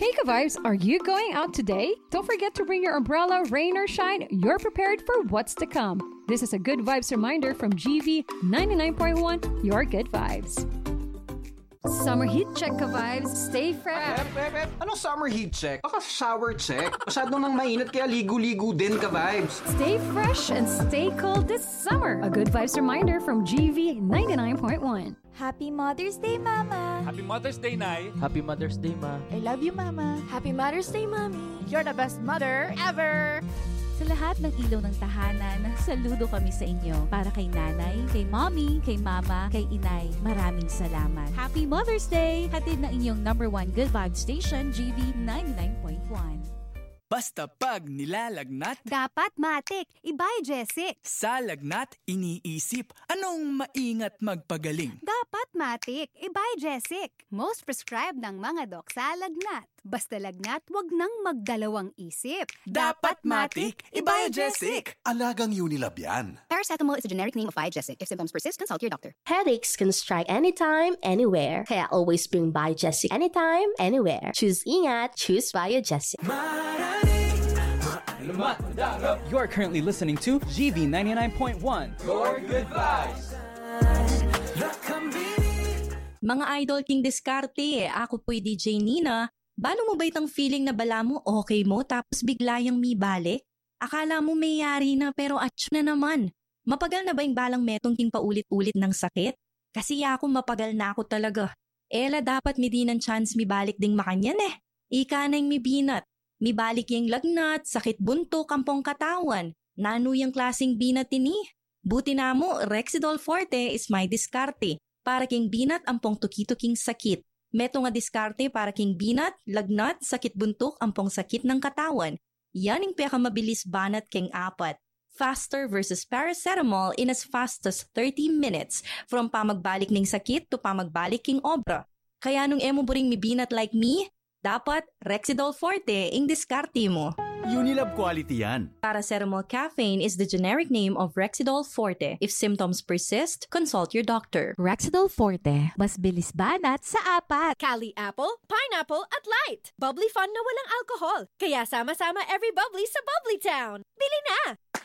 Hey Ka-Vibes, are you going out today? Don't forget to bring your umbrella, rain or shine. You're prepared for what's to come. This is a Good Vibes reminder from GV 99.1, your Good Vibes. Summer heat check, Ka-Vibes. Stay fresh. Anong summer heat check? Baka shower check. Masyado nang mainit kaya ligo-ligo din, Ka-Vibes. Stay fresh and stay cold this summer. A Good Vibes reminder from GV 99.1. Happy Mother's Day, Mama! Happy Mother's Day, Nay! Happy Mother's Day, Ma! I love you, Mama! Happy Mother's Day, Mommy! You're the best mother ever! Sa lahat ng ilaw ng tahanan, saludo kami sa inyo. Para kay nanay, kay mommy, kay mama, kay inay, maraming salamat. Happy Mother's Day! Hatid ng inyong #1 Good Vibes Station, GV 99.1. Basta pag nilalagnat, dapat matik, ibay Jessic. sa lagnat iniisip, anong maingat magpagaling? Dapat matik, ibay Jessic. Most prescribed ng mga dok sa lagnat. Basta lagnat, wag nang magdalawang isip. Dapat matik, Ibajesic! Alagang Unilab yan. Paracetamol is a generic name of Bijesic. If symptoms persist, consult your doctor. Headaches can strike anytime, anywhere. Kaya always bring Bijesic anytime, anywhere. Choose ingat, choose Bijesic. You are currently listening to GV 99.1, Your Good Vibes! Mga Idol King Diskarte, ako po'y DJ Nina. Balo mo ba itang feeling na bala mo okay mo tapos bigla yung may bale? Akala mo may yari na pero atch na naman. Mapagal na ba yung balang metong ting paulit-ulit ng sakit? Kasi ako mapagal na ako talaga. Ela dapat mi di ng chance mi balik ding makanyan eh. Ika na yung mi binat. Mi balik yung lagnat, sakit bunto, kampong katawan. Nano yung klaseng binat ini. Buti na mo, Rexidol Forte is my diskarte. Para king binat ampong tuki-tuking sakit. Meto nga diskarte para king binat, lagnat, sakit buntok, ampong sakit ng katawan. Yan yung pinakamabilis banat king apat. Faster versus paracetamol in as fast as 30 minutes. From pamagbalik ning sakit to pamagbalik king obra. Kaya nung emo buring mi binat like me, dapat Rexidol Forte ing diskarte mo. Unilab quality yan. Paracetamol caffeine is the generic name of Rexidol Forte. If symptoms persist, consult your doctor. Rexidol Forte, mas bilis banat sa apat. Cali Apple, Pineapple at Light. Bubbly fun na walang alcohol. Kaya sama-sama every bubbly sa Bubbly Town. Bili na!